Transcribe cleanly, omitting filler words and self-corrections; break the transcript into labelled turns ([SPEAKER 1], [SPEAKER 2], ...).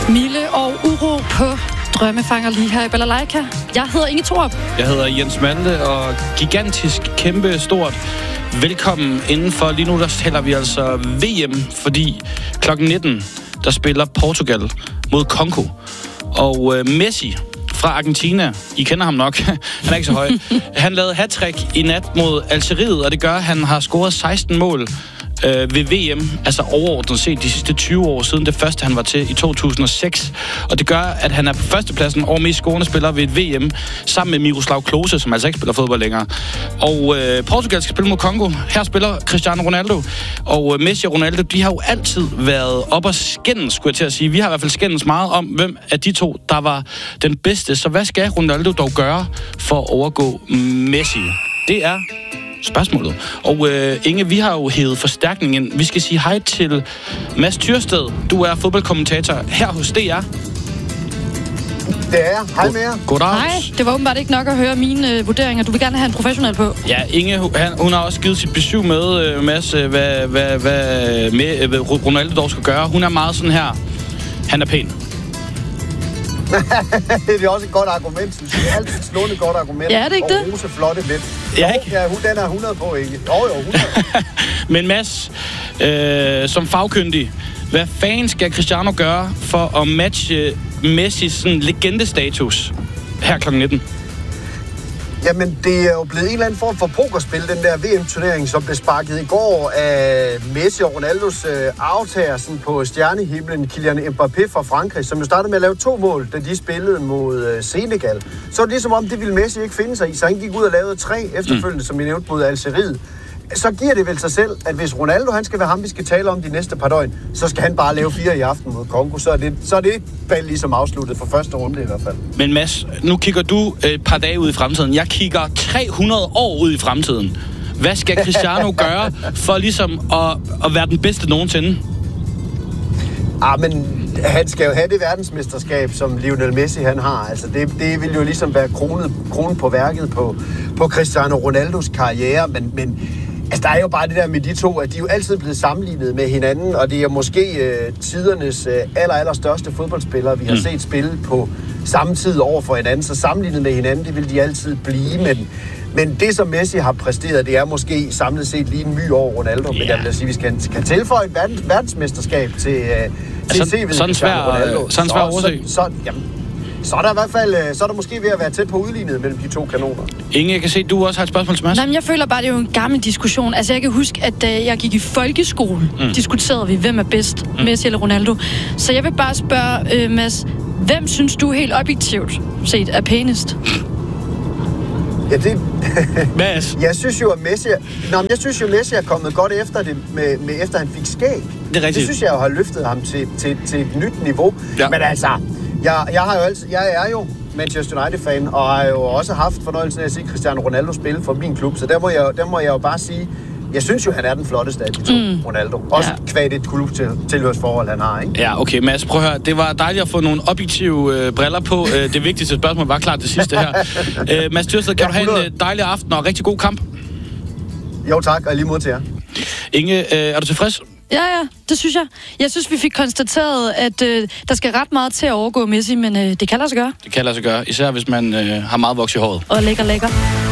[SPEAKER 1] Milde og uro på drømmefanger lige her i Balalaika. Jeg hedder Inge Thorup.
[SPEAKER 2] Jeg hedder Jens Malte, og gigantisk, kæmpe, stort velkommen indenfor. Lige nu der taler vi altså VM, fordi klokken 19, der spiller Portugal mod Congo. Og Messi fra Argentina, I kender ham nok, han er ikke så høj. Han lavede hattrick i nat mod Algeriet, og det gør, at han har scoret 16 mål ved VM, altså overordnet set de sidste 20 år siden det første, han var til i 2006. Og det gør, at han er på førstepladsen over mest scorende spillere ved et VM, sammen med Miroslav Klose, som altså ikke spiller fodbold længere. Og Portugal skal spille mod Congo. Her spiller Cristiano Ronaldo. Og Messi og Ronaldo, de har jo altid været op og skændes, skulle jeg til at sige. Vi har i hvert fald skændes meget om, hvem af de to, der var den bedste. Så hvad skal Ronaldo dog gøre for at overgå Messi? Det er spørgsmålet. Og Inge, vi har jo hævet forstærkningen. Vi skal sige hej til Mads Tyrsted. Du er fodboldkommentator her hos DR.
[SPEAKER 3] Det er jeg. Hej med jer.
[SPEAKER 2] Goddag.
[SPEAKER 1] Hej. Det var åbenbart ikke nok at høre mine vurderinger. Du vil gerne have en professionel på.
[SPEAKER 2] Ja, Inge, hun har også givet sit besøg med, Mads, hvad Ronaldo dog skal gøre. Hun er meget sådan her. Han er pæn.
[SPEAKER 3] Det er også et godt argument, synes jeg. Det er altid et slående godt argument.
[SPEAKER 1] Ja, er det ikke det?
[SPEAKER 3] Og rose flotte lidt.
[SPEAKER 2] Ja, ikke?
[SPEAKER 3] Ja, den er 100 på, ikke? Jo, 100.
[SPEAKER 2] Men Mads, som fagkyndig, hvad fanden skal Cristiano gøre for at matche Messis sådan legendestatus her kl. 19?
[SPEAKER 3] Jamen, det er jo blevet en eller anden form for pokerspil, den der VM-turnering, som blev sparket i går af Messi og Ronaldos aftager sådan på stjernehimlen, Kylian Mbappé fra Frankrig, som jo startede med at lave 2 mål, da de spillede mod Senegal. Så var det ligesom om, det ville Messi ikke finde sig i, så han gik ud og lavede 3 efterfølgende, som vi nævnte, mod Algeriet. Så giver det vel sig selv, at hvis Ronaldo han skal være ham, vi skal tale om de næste par døgn, så skal han bare lave 4 i aften mod Congo. Så er det bald ligesom afsluttet for første runde i hvert fald.
[SPEAKER 2] Men Mads, nu kigger du et par dage ud i fremtiden. Jeg kigger 300 år ud i fremtiden. Hvad skal Cristiano gøre for ligesom at være den bedste nogensinde?
[SPEAKER 3] Men han skal jo have det verdensmesterskab, som Lionel Messi han har. Altså det vil jo ligesom være kronen på værket på Cristiano Ronaldos karriere, men altså, der er jo bare det der med de to, at de er jo altid blevet sammenlignet med hinanden, og det er måske tidernes allerstørste fodboldspillere, vi har set spille på samme tid over for hinanden. Så sammenlignet med hinanden, det vil de altid blive, men det, som Messi har præsteret, det er måske samlet set lige en my over Ronaldo. Men jeg vil sige, vi skal tilføje et verdensmesterskab til CV'et.
[SPEAKER 2] Sådan svær oversigt.
[SPEAKER 3] Så er der i hvert fald, så er der måske ved at være tæt på udlignet mellem de to kanoner.
[SPEAKER 2] Inge, jeg kan se, at du også har et spørgsmål til Mads.
[SPEAKER 1] Nej, men jeg føler bare, det er jo en gammel diskussion. Altså, jeg kan huske, at da jeg gik i folkeskole, diskuterede vi, hvem er bedst, Messi eller Ronaldo. Så jeg vil bare spørge, Mads, hvem synes du helt objektivt set er pænest?
[SPEAKER 3] Ja, det...
[SPEAKER 2] Mads?
[SPEAKER 3] Jeg synes jo, at Messi er kommet godt efter det, efter han fik skæg.
[SPEAKER 2] Det er rigtigt.
[SPEAKER 3] Det synes jeg jo har løftet ham til et nyt niveau. Ja. Men altså, jeg er jo Manchester United-fan, og har jo også haft fornøjelsen af at se Cristiano Ronaldo spille for min klub, så der må jeg jo bare sige, jeg synes jo, han er den flotteste af de to, Ronaldo. Også kvad det klubtilhørsforhold, han har, ikke?
[SPEAKER 2] Ja, okay, Mads, prøv at høre. Det var dejligt at få nogle objektive briller på. Det vigtigste spørgsmål var klart det sidste her. Mads Tyrsted, kan du have en dejlig aften og rigtig god kamp?
[SPEAKER 3] Jo, tak, og lige mod til jer.
[SPEAKER 2] Inge, er du tilfreds?
[SPEAKER 1] Ja, det synes jeg. Jeg synes, vi fik konstateret, at der skal ret meget til at overgå Messi, men det kan lade sig gøre.
[SPEAKER 2] Det kan lade sig gøre, især hvis man har meget voks i håret.
[SPEAKER 1] Og lækker.